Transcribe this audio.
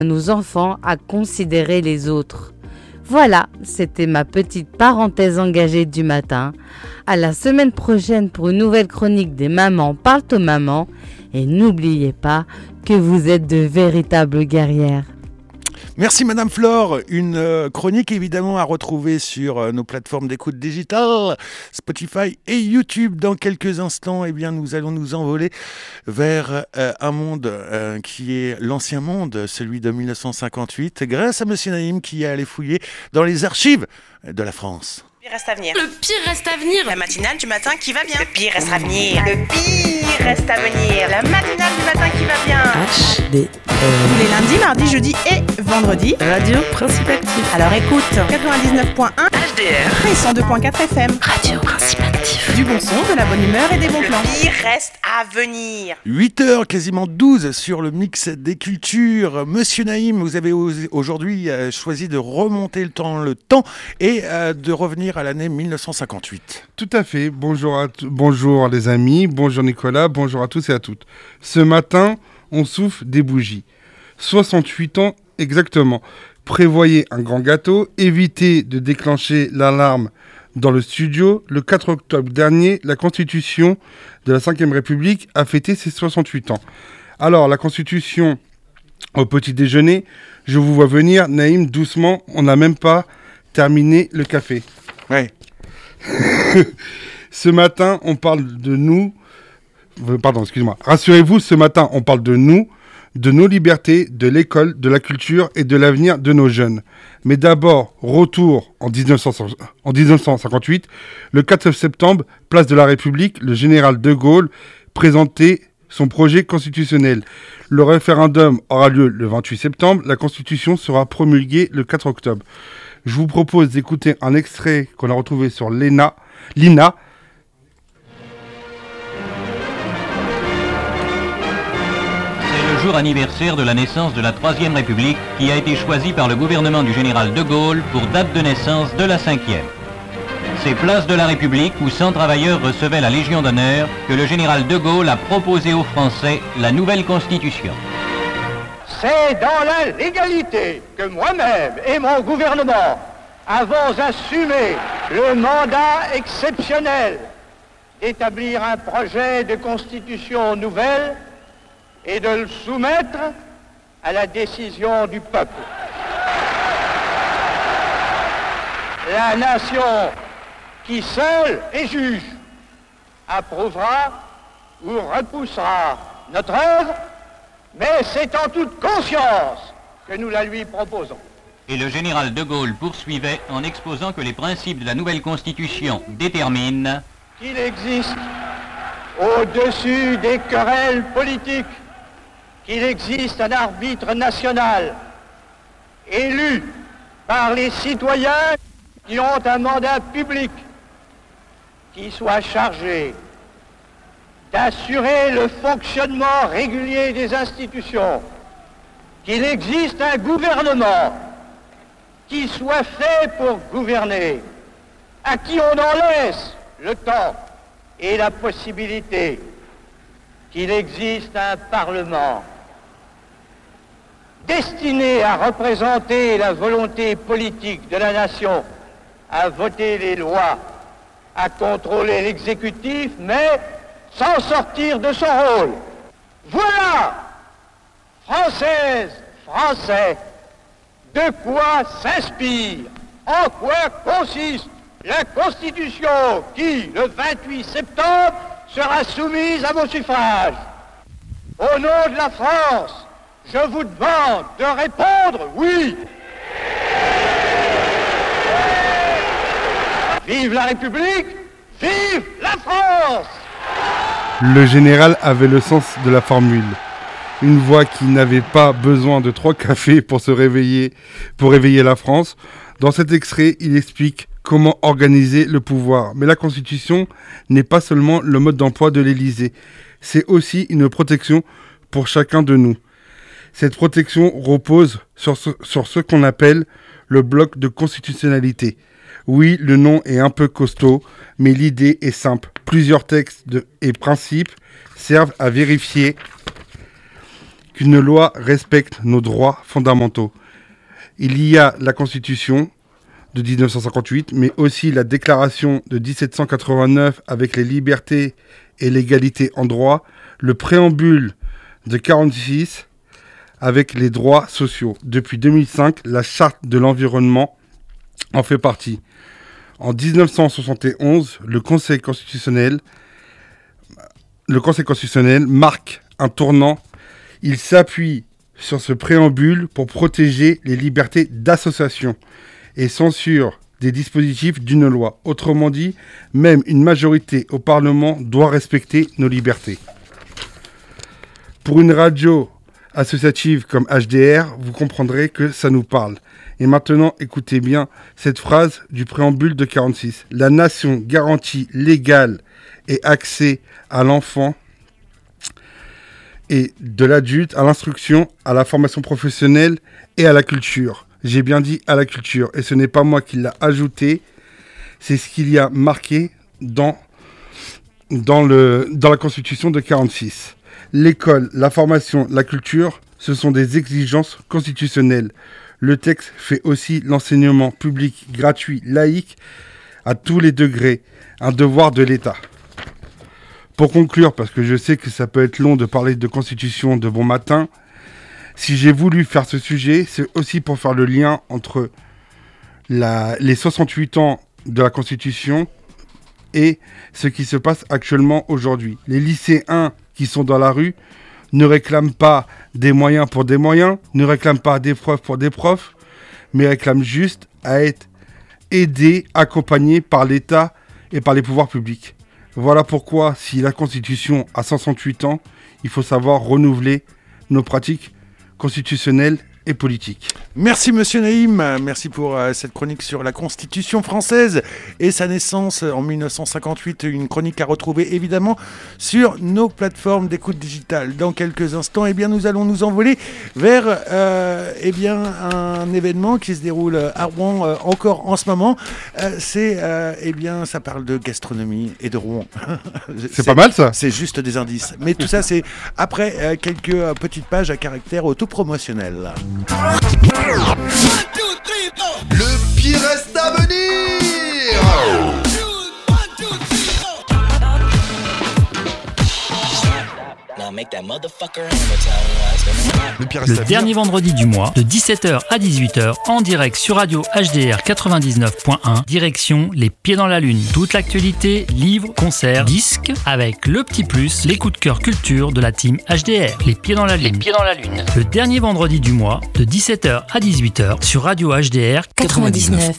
nos enfants à considérer les autres. Voilà, c'était ma petite parenthèse engagée du matin. À la semaine prochaine pour une nouvelle chronique des mamans parlent aux mamans. Et n'oubliez pas que vous êtes de véritables guerrières. Merci Madame Flore, une chronique évidemment à retrouver sur nos plateformes d'écoute digitale, Spotify et YouTube. Dans quelques instants, eh bien, nous allons nous envoler vers un monde qui est l'ancien monde, celui de 1958, grâce à Monsieur Naïm qui est allé fouiller dans les archives de la France. Le pire reste à venir. Le pire reste à venir. La matinale du matin qui va bien. Le pire reste à venir. Le pire reste à venir. La matinale du matin qui va bien. HDR. Tous les lundis, mardis, jeudis et vendredis. Radio Principe Actif. Alors écoute, 99.1 HDR. et 102.4 FM. Radio Principe Actif. Du bon son, de la bonne humeur et des bons plans. Le pire reste à venir. 8h, quasiment 12 sur le mix des cultures. Monsieur Naïm, vous avez aujourd'hui choisi de remonter le temps et de revenir à l'année 1958. Tout à fait. Bonjour les amis, bonjour Nicolas, bonjour à tous et à toutes. Ce matin, on souffle des bougies. 68 ans exactement. Prévoyez un grand gâteau, évitez de déclencher l'alarme dans le studio. Le 4 octobre dernier, la Constitution de la 5e République a fêté ses 68 ans. Alors, la Constitution au petit déjeuner, je vous vois venir, Naïm, doucement, on n'a même pas terminé le café. Ouais. Ce matin, on parle de nous. Rassurez-vous, ce matin, on parle de nous, de nos libertés, de l'école, de la culture et de l'avenir de nos jeunes. Mais d'abord, retour en 1958, le 4 septembre, place de la République, le général de Gaulle présentait son projet constitutionnel. Le référendum aura lieu le 28 septembre, la Constitution sera promulguée le 4 octobre. Je vous propose d'écouter un extrait qu'on a retrouvé sur l'INA. C'est le jour anniversaire de la naissance de la 3e République qui a été choisie par le gouvernement du général de Gaulle pour date de naissance de la 5e. C'est place de la République où 100 travailleurs recevaient la Légion d'honneur que le général de Gaulle a proposé aux Français la nouvelle Constitution. C'est dans la légalité que moi-même et mon gouvernement avons assumé le mandat exceptionnel d'établir un projet de constitution nouvelle et de le soumettre à la décision du peuple. La nation qui seule est juge approuvera ou repoussera notre œuvre, mais c'est en toute conscience que nous la lui proposons. Et le général de Gaulle poursuivait en exposant que les principes de la nouvelle Constitution déterminent qu'il existe au-dessus des querelles politiques, qu'il existe un arbitre national élu par les citoyens qui ont un mandat public qui soit chargé d'assurer le fonctionnement régulier des institutions, qu'il existe un gouvernement qui soit fait pour gouverner, à qui on en laisse le temps et la possibilité, qu'il existe un Parlement destiné à représenter la volonté politique de la nation, à voter les lois, à contrôler l'exécutif, mais sans sortir de son rôle. Voilà, Françaises, Français, de quoi s'inspire, en quoi consiste la Constitution qui, le 28 septembre, sera soumise à vos suffrages. Au nom de la France, je vous demande de répondre oui. Vive la République, vive la France! Le général avait le sens de la formule. Une voix qui n'avait pas besoin de 3 cafés pour réveiller la France. Dans cet extrait, il explique comment organiser le pouvoir. Mais la Constitution n'est pas seulement le mode d'emploi de l'Élysée. C'est aussi une protection pour chacun de nous. Cette protection repose sur ce qu'on appelle le bloc de constitutionnalité. Oui, le nom est un peu costaud, mais l'idée est simple. Plusieurs textes et principes servent à vérifier qu'une loi respecte nos droits fondamentaux. Il y a la Constitution de 1958, mais aussi la Déclaration de 1789 avec les libertés et l'égalité en droit, le préambule de 46 avec les droits sociaux. Depuis 2005, la Charte de l'environnement en fait partie. En 1971, le Conseil constitutionnel marque un tournant. Il s'appuie sur ce préambule pour protéger les libertés d'association et censure des dispositifs d'une loi. Autrement dit, même une majorité au Parlement doit respecter nos libertés. Pour une radio associative comme HDR, vous comprendrez que ça nous parle. Et maintenant, écoutez bien cette phrase du préambule de 46. La nation garantit l'égal et accès à l'enfant et de l'adulte à l'instruction, à la formation professionnelle et à la culture. J'ai bien dit à la culture, et ce n'est pas moi qui l'ai ajouté, c'est ce qu'il y a marqué dans la Constitution de 46. L'école, la formation, la culture, ce sont des exigences constitutionnelles. Le texte fait aussi l'enseignement public gratuit, laïque, à tous les degrés, un devoir de l'État. Pour conclure, parce que je sais que ça peut être long de parler de Constitution de bon matin, si j'ai voulu faire ce sujet, c'est aussi pour faire le lien entre les 68 ans de la Constitution et ce qui se passe actuellement aujourd'hui. Les lycéens qui sont dans la rue ne réclament pas des moyens pour des moyens, ne réclament pas des profs pour des profs, mais réclament juste à être aidés, accompagnés par l'État et par les pouvoirs publics. Voilà pourquoi, si la Constitution a 168 ans, il faut savoir renouveler nos pratiques constitutionnelles et politique. Merci Monsieur Naïm, merci pour cette chronique sur la Constitution française et sa naissance en 1958, une chronique à retrouver évidemment sur nos plateformes d'écoute digitale. Dans quelques instants, nous allons nous envoler vers un événement qui se déroule à Rouen encore en ce moment. Ça parle de gastronomie et de Rouen. C'est pas mal ça. C'est juste des indices. Mais tout ça, c'est après quelques petites pages à caractère autopromotionnel. Le pire reste à venir. Le dernier vendredi du mois, de 17h à 18h, en direct sur Radio HDR 99.1, direction Les Pieds dans la Lune. Toute l'actualité, livres, concerts, disques, avec le petit plus, les coups de cœur culture de la team HDR. Les Pieds dans la Lune. Les Pieds dans la Lune. Le dernier vendredi du mois, de 17h à 18h, sur Radio HDR 99.1.